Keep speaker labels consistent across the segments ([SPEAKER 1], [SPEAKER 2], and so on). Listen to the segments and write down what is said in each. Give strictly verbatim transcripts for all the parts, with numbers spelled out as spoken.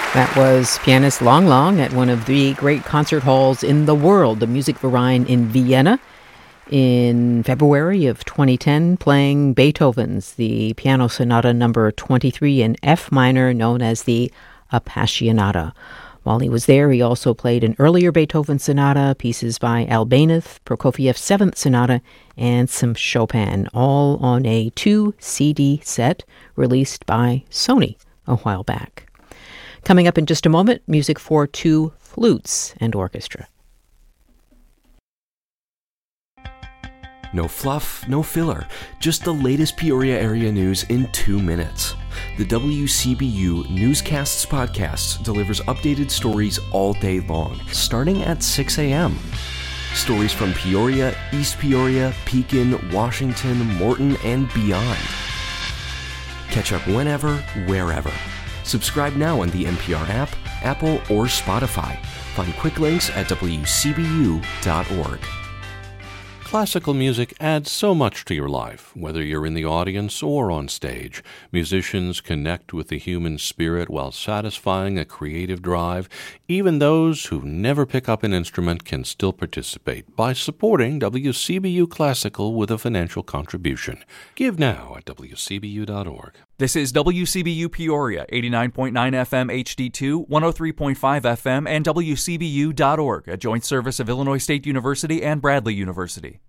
[SPEAKER 1] That was pianist Lang Lang at one of the great concert halls in the world, the Musikverein in Vienna, in February of twenty ten, playing Beethoven's the Piano Sonata number twenty-three in F minor, known as the Appassionata. While he was there, he also played an earlier Beethoven sonata, pieces by Albaneth, Prokofiev's Seventh Sonata, and some Chopin, all on a two C D set released by Sony a while back. Coming up in just a moment, music for two flutes and orchestra.
[SPEAKER 2] No fluff, no filler, just the latest Peoria area news in two minutes. The W C B U Newscasts Podcast delivers updated stories all day long, starting at six a.m. Stories from Peoria, East Peoria, Pekin, Washington, Morton, and beyond. Catch up whenever, wherever. Subscribe now on the N P R app, Apple, or Spotify. Find quick links at w c b u dot org.
[SPEAKER 3] Classical music adds so much to your life, whether you're in the audience or on stage. Musicians connect with the human spirit while satisfying a creative drive. Even those who never pick up an instrument can still participate by supporting W C B U Classical with a financial contribution. Give now at w c b u dot org.
[SPEAKER 4] This is W C B U Peoria, eighty-nine point nine F M H D two, one oh three point five F M, and w c b u dot org, a joint service of Illinois State University and Bradley University.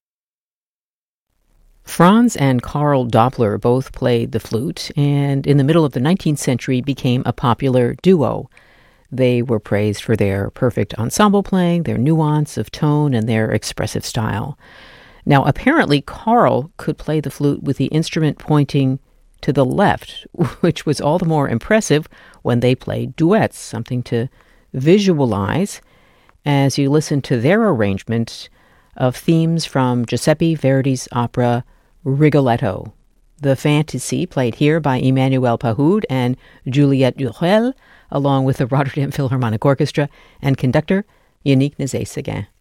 [SPEAKER 1] Franz and Karl Doppler both played the flute, and in the middle of the nineteenth century became a popular duo. They were praised for their perfect ensemble playing, their nuance of tone, and their expressive style. Now, apparently, Karl could play the flute with the instrument pointing to the left, which was all the more impressive when they played duets, something to visualize as you listen to their arrangement of themes from Giuseppe Verdi's opera Rigoletto. The fantasy played here by Emmanuel Pahud and Juliette Durel, along with the Rotterdam Philharmonic Orchestra and conductor Yannick Nézet-Séguin.